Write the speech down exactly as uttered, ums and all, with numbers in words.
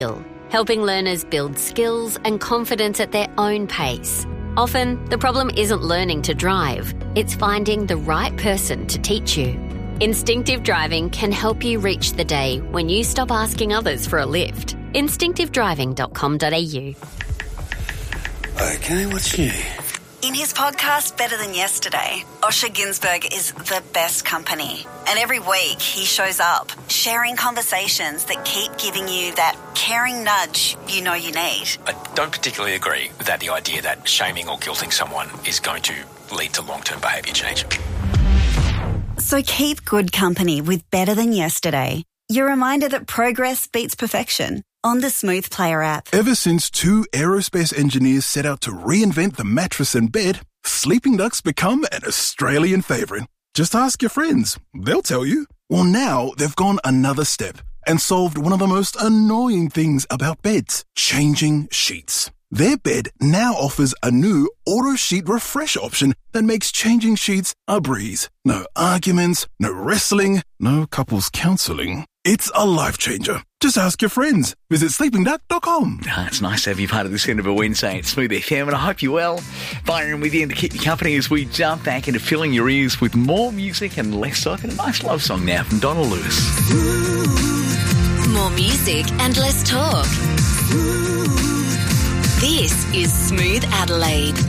helping learners build skills and confidence at their own pace. Often, the problem isn't learning to drive, it's finding the right person to teach you. Instinctive Driving can help you reach the day when you stop asking others for a lift. instinctive driving dot com dot a u. Okay, what's new? In his podcast, Better Than Yesterday, Osher Günsberg is the best company. And every week he shows up, sharing conversations that keep giving you that caring nudge you know you need. I don't particularly agree with that, the idea that shaming or guilting someone is going to lead to long-term behaviour change. So keep good company with Better Than Yesterday. Your reminder that progress beats perfection on the Smooth Player app. Ever since two aerospace engineers set out to reinvent the mattress and bed, sleeping ducks become an Australian favourite. Just ask your friends. They'll tell you. Well, now they've gone another step and solved one of the most annoying things about beds, changing sheets. Their bed now offers a new auto sheet refresh option that makes changing sheets a breeze. No arguments, no wrestling, no couples counselling. It's a life changer. Just ask your friends. Visit sleeping duck dot com. Ah, it's nice to have you part of this end of a Wednesday at Smooth F M, and I hope you're well. Byron with you to keep you company as we jump back into filling your ears with more music and less talk, and a nice love song now from Donna Lewis. More music and less talk. This is Smooth Adelaide.